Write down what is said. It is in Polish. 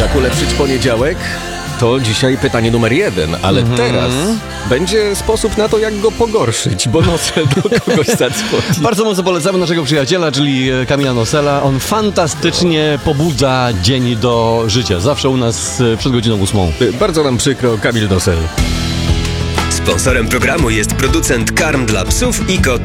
Jak ulepszyć poniedziałek? To dzisiaj pytanie numer 1, ale teraz będzie sposób na to, jak go pogorszyć, bo Nosel do kogoś zadzwoni. Bardzo mocno polecamy naszego przyjaciela, czyli Kamila Nosela. On fantastycznie pobudza dzień do życia. Zawsze u nas przed godziną 8. Bardzo nam przykro, Kamil Nosel. Sponsorem programu jest producent karm dla psów i kotów.